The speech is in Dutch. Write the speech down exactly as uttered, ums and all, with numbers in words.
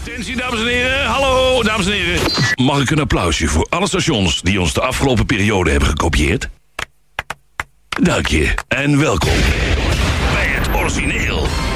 Attentie, dames en heren. Hallo, dames en heren. Mag ik een applausje voor alle stations die ons de afgelopen periode hebben gekopieerd? Dank je en welkom bij het origineel.